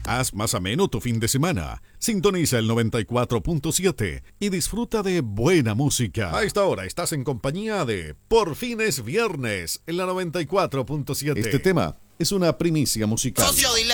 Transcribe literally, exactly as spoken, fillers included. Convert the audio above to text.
Haz más ameno tu fin de semana. Sintoniza el noventa y cuatro punto siete y disfruta de buena música. A esta hora estás en compañía de Por fin es viernes en la noventa y cuatro punto siete. Este tema es una primicia musical. Socio, dile